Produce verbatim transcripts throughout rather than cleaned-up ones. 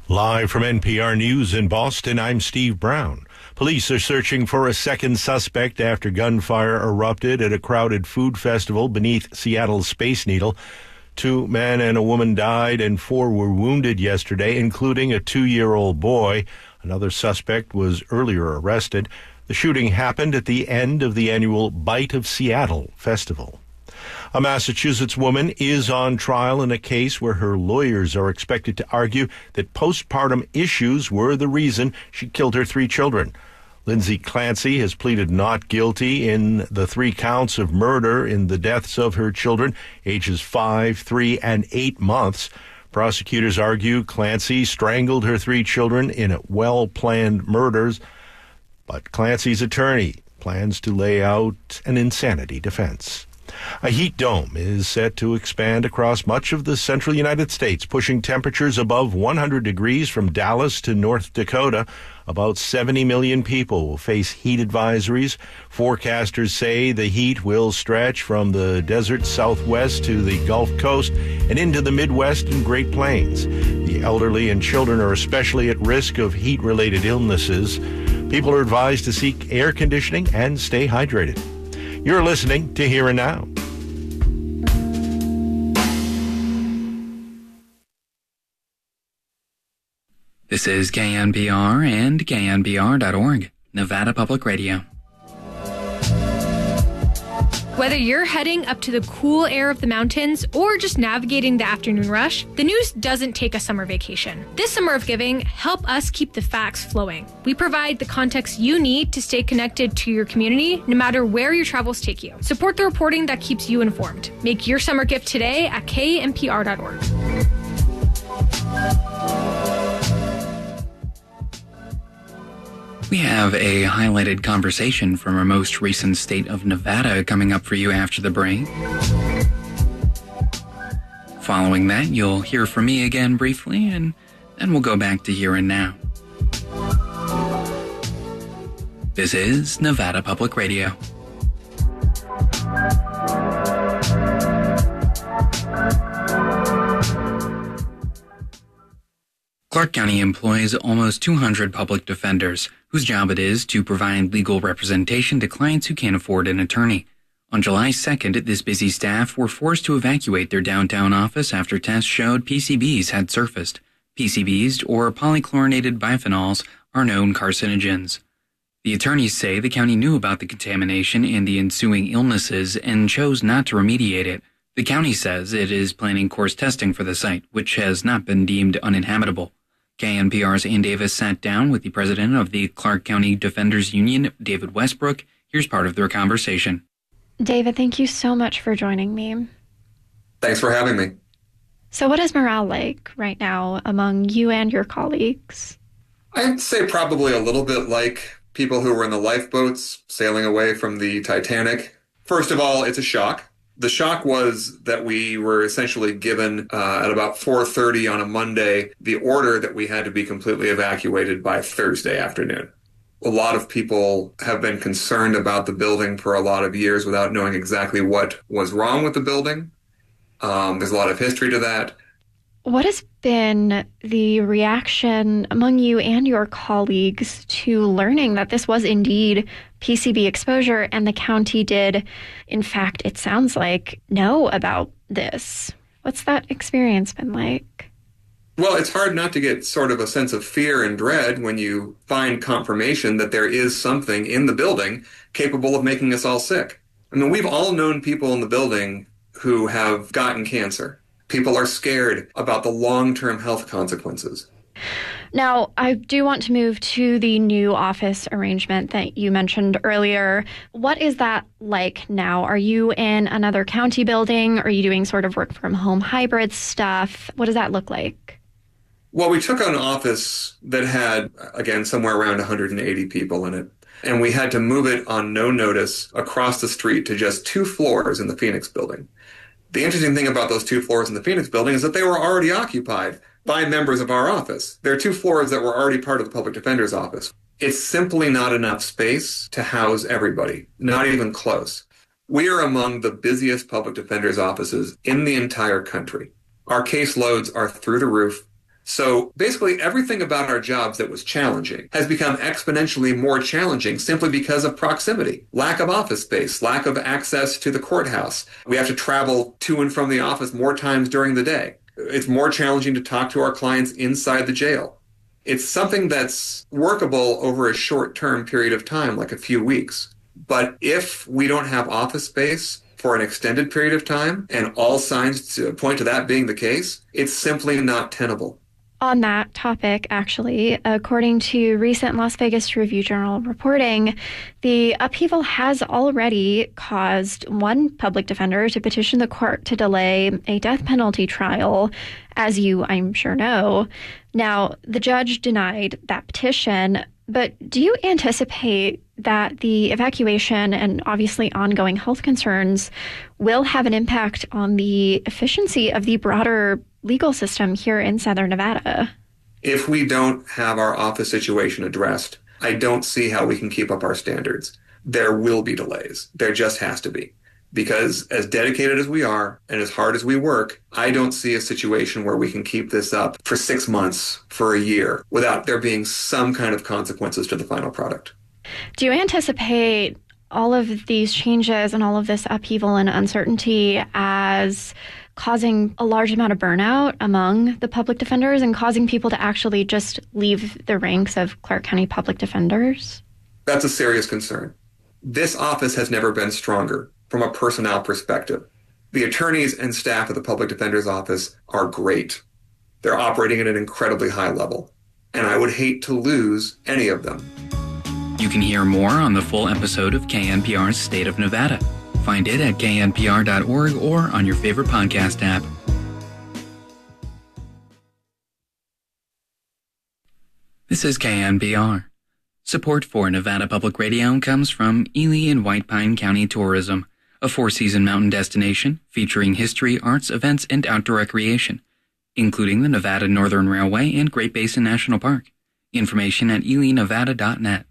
Live from N P R News in Boston, I'm Steve Brown. Police are searching for a second suspect after gunfire erupted at a crowded food festival beneath Seattle's Space Needle. Two men and a woman died and four were wounded yesterday, including a two-year-old boy. Another suspect was earlier arrested. The shooting happened at the end of the annual Bite of Seattle festival. A Massachusetts woman is on trial in a case where her lawyers are expected to argue that postpartum issues were the reason she killed her three children. Lindsay Clancy has pleaded not guilty in the three counts of murder in the deaths of her children, ages five, three, and eight months. Prosecutors argue Clancy strangled her three children in well-planned murders, but Clancy's attorney plans to lay out an insanity defense. A heat dome is set to expand across much of the central United States, pushing temperatures above one hundred degrees from Dallas to North Dakota. About seventy million people will face heat advisories. Forecasters say the heat will stretch from the desert southwest to the Gulf Coast and into the Midwest and Great Plains. The elderly and children are especially at risk of heat-related illnesses. People are advised to seek air conditioning and stay hydrated. You're listening to Here and Now. This is K N P R and K N P R dot org, Nevada Public Radio. Whether you're heading up to the cool air of the mountains or just navigating the afternoon rush, the news doesn't take a summer vacation. This Summer of Giving, help us keep the facts flowing. We provide the context you need to stay connected to your community, no matter where your travels take you. Support the reporting that keeps you informed. Make your summer gift today at K N P R dot org. We have a highlighted conversation from our most recent state of Nevada coming up for you after the break. Following that, you'll hear from me again briefly, and then we'll go back to Here and Now. This is Nevada Public Radio. Clark County employs almost two hundred public defenders, whose job it is to provide legal representation to clients who can't afford an attorney. On July second, this busy staff were forced to evacuate their downtown office after tests showed P C Bs had surfaced. P C Bs, or polychlorinated biphenyls, are known carcinogens. The attorneys say the county knew about the contamination and the ensuing illnesses and chose not to remediate it. The county says it is planning course testing for the site, which has not been deemed uninhabitable. K N P R's Ann Davis sat down with the president of the Clark County Defenders Union, David Westbrook. Here's part of their conversation. David, thank you so much for joining me. Thanks for having me. So what is morale like right now among you and your colleagues? I'd say probably a little bit like people who were in the lifeboats sailing away from the Titanic. First of all, it's a shock. The shock was that we were essentially given uh, at about four thirty on a Monday the order that we had to be completely evacuated by Thursday afternoon. A lot of people have been concerned about the building for a lot of years without knowing exactly what was wrong with the building. Um, there's a lot of history to that. What has been the reaction among you and your colleagues to learning that this was indeed P C B exposure and the county did, in fact, it sounds like, know about this? What's that experience been like? Well, it's hard not to get sort of a sense of fear and dread when you find confirmation that there is something in the building capable of making us all sick. I mean, we've all known people in the building who have gotten cancer. People are scared about the long-term health consequences. Now, I do want to move to the new office arrangement that you mentioned earlier. What is that like now? Are you in another county building? Are you doing sort of work from home hybrid stuff? What does that look like? Well, we took an office that had, again, somewhere around one hundred eighty people in it. And we had to move it on no notice across the street to just two floors in the Phoenix building. The interesting thing about those two floors in the Phoenix building is that they were already occupied by members of our office. There are two floors that were already part of the public defender's office. It's simply not enough space to house everybody, not even close. We are among the busiest public defender's offices in the entire country. Our caseloads are through the roof. So basically everything about our jobs that was challenging has become exponentially more challenging simply because of proximity, lack of office space, lack of access to the courthouse. We have to travel to and from the office more times during the day. It's more challenging to talk to our clients inside the jail. It's something that's workable over a short-term period of time, like a few weeks. But if we don't have office space for an extended period of time, and all signs to point to that being the case, it's simply not tenable. On that topic, actually, according to recent Las Vegas Review-Journal reporting, the upheaval has already caused one public defender to petition the court to delay a death penalty trial, as you, I'm sure, know. Now, the judge denied that petition, but do you anticipate that the evacuation and obviously ongoing health concerns will have an impact on the efficiency of the broader legal system here in Southern Nevada? If we don't have our office situation addressed, I don't see how we can keep up our standards. There will be delays. There just has to be. Because as dedicated as we are and as hard as we work, I don't see a situation where we can keep this up for six months, for a year, without there being some kind of consequences to the final product. Do you anticipate all of these changes and all of this upheaval and uncertainty as causing a large amount of burnout among the public defenders and causing people to actually just leave the ranks of Clark County public defenders? That's a serious concern. This office has never been stronger from a personnel perspective. The attorneys and staff of the public defender's office are great. They're operating at an incredibly high level, and I would hate to lose any of them. You can hear more on the full episode of K N P R's State of Nevada. Find it at K N P R dot org or on your favorite podcast app. This is K N P R. Support for Nevada Public Radio comes from Ely and White Pine County Tourism, a four-season mountain destination featuring history, arts, events, and outdoor recreation, including the Nevada Northern Railway and Great Basin National Park. Information at ely nevada dot net.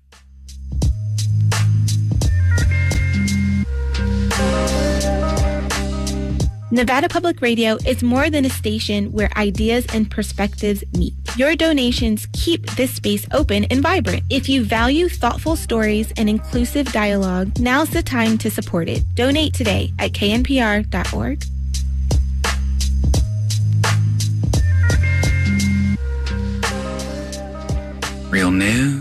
Nevada Public Radio is more than a station where ideas and perspectives meet. Your donations keep this space open and vibrant. If you value thoughtful stories and inclusive dialogue, now's the time to support it. Donate today at K N P R dot org. Real news.